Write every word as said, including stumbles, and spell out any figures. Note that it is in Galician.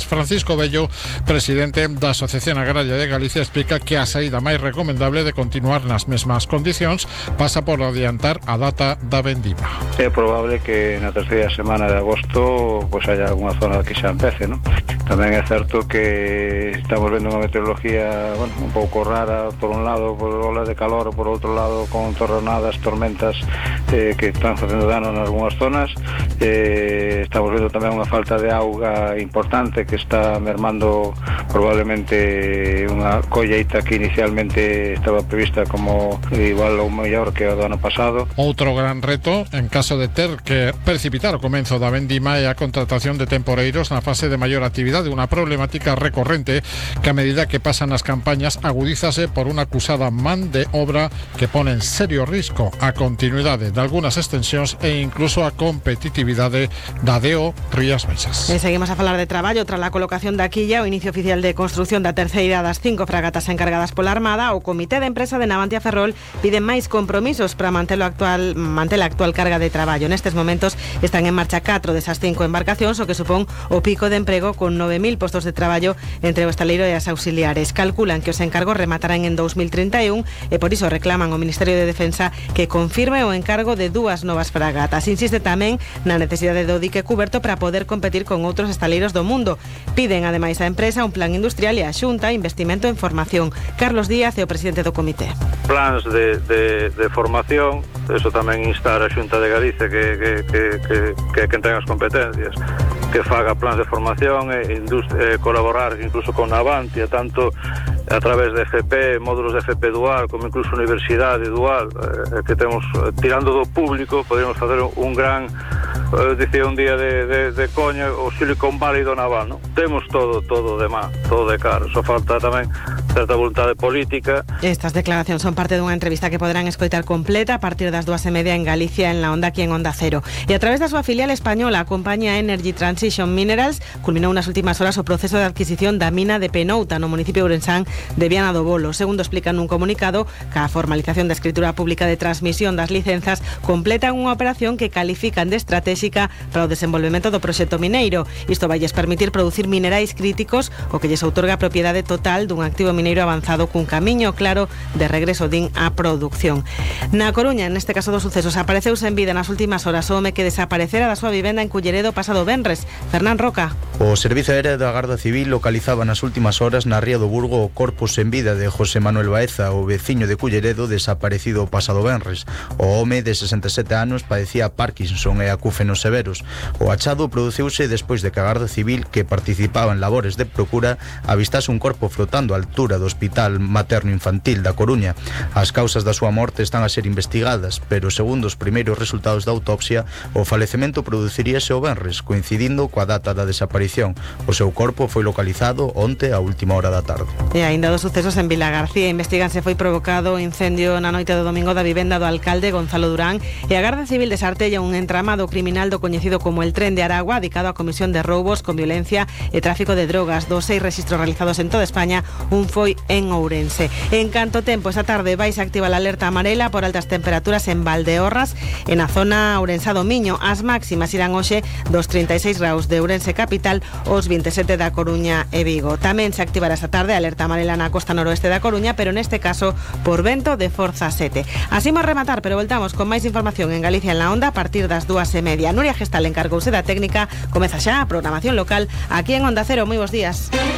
Francisco Bello, presidente da Asociación Agraria de Galicia, explica que a saída máis recomendable de continuar nas mesmas condicións pasa por adiantar a data da vendima. É probable que na terceira semana de agosto pois haya alguna zona que xa empece, ¿no? Tamén é certo que estamos vendo unha meteorología, bueno, un pouco rara, por un lado por olas de calor, por outro lado con torrenadas, tormentas eh, que están facendo dano en algunhas zonas. Eh, estamos vendo tamén unha falta de auga importante que está mermando probablemente unha colleita que inicialmente estaba prevista como igual ou mellor que o do ano pasado. Outro gran reto, en caso de ter que precipitar o comenzo da vendima, é a contratación de temporeiros na fase de maior actividade, unha problemática recorrente que a medida que pasan as campañas agudízase por unha acusada man de obra que pone en serio risco a continuidade de algunhas extensións e incluso a competitividade da D E O Rías Baixas. E seguimos a falar de traballo tras a colocación da quilla, o inicio oficial de construción da terceira das cinco fragatas encargadas pola Armada. O Comité de Empresa de Navantia Ferrol pide máis compromisos para manter o actual manter a actual carga de traballo. Nestes momentos están en marcha catro desas cinco embarcacións, o que supón o pico de emprego con nove mil postos de traballo entre o estaleiro e as auxiliares. Calculan que os encargos rematarán en dos mil trinta e un e por iso reclaman ao Ministerio de Defensa que confirme o encargo de dúas novas fragatas. Insiste tamén na necesidade do dique cuberto para poder competir con outros estaleiros do mundo. Piden ademais á empresa un plan industrial e a Xunta investimento en formación. Carlos Díaz é o presidente do comité. Plans de, de, de formación, eso tamén instar a Xunta de Galicia que, que, que, que, que quen ten as competencias, que faga plans de formación e eh, colaborar incluso con Navantia, tanto a través de F P, módulos de F P dual, como incluso universidade dual, eh, que temos, tirando do público, poderíamos facer un gran, eh, dicía un día de, de, de coña, o Silicon Valley do naval, ¿no? Temos todo, todo de má, todo de caro, só falta tamén certa voluntade política. Estas declaracións son parte dunha entrevista que poderán escoitar completa a partir das dúas e media en Galicia, en La Onda, aquí en Onda Cero. E a través da súa filial española, a compañía Energy Transition Minerals culminou nas últimas horas o proceso de adquisición da mina de Penouta, no municipio de Ourensán de Viana do Bolo. Segundo explican nun comunicado, que a formalización da escritura pública de transmisión das licenzas completan unha operación que califican de estratégica para o desenvolvemento do proxecto mineiro. Isto vai lles permitir producir minerais críticos, o que lles outorga a propiedade total dun activo mineiro avanzado cun camiño claro de regreso din á produción. Na Coruña, neste caso dos sucesos, apareceuse en vida nas últimas horas o home que desaparecera da súa vivenda en Culleredo pasado venres. Fernán Roca. O Servizo Aéreo da Garda Civil localizaba nas últimas horas na Ría do Burgo o corpo sen vida de José Manuel Baeza, o veciño de Culleredo desaparecido o pasado venres. O home de sesenta e sete anos padecía Parkinson e acúfenos severos. O achado produciuse despois de que a Garda Civil, que participaba en labores de procura, avistase un corpo flotando á altura do Hospital Materno Infantil da Coruña. As causas da súa morte están a ser investigadas, pero segundo os primeiros resultados da autopsia, o falecemento produciríase o venres, coincidindo coa data da desaparición. O seu corpo foi localizado onte a última hora da tarde. E aínda dos sucesos en Vila García, investigan se foi provocado o incendio na noite do domingo da vivenda do alcalde Gonzalo Durán, e a Garda Civil desartella un entramado criminal do coñecido como el Tren de Aragua, dedicado á comisión de roubos con violencia e tráfico de drogas. Dos seis registros realizados en toda España, un foi en Ourense. En canto tempo, esta tarde vais a activar a alerta amarela por altas temperaturas en Valdeorras e na zona Ourensa do Miño. As máximas irán hoxe dos trinta e seis graus de Ourense capital aos vinte e sete da Coruña e Vigo. Tamén se activará esta tarde a alerta amarela na costa noroeste da Coruña, pero neste caso por vento de forza sete. Así imos rematar, pero voltamos con máis información en Galicia en La Onda a partir das dúas e media. Nuria Gestal encargouse da técnica. Comeza xa a programación local aquí en Onda Cero. Moi bons días.